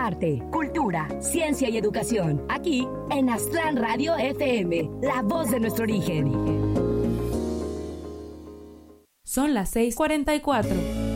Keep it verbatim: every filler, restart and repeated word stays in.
arte, cultura, ciencia y educación. Aquí en Aztlán Radio F M, la voz de nuestro origen. Son las seis cuarenta y cuatro.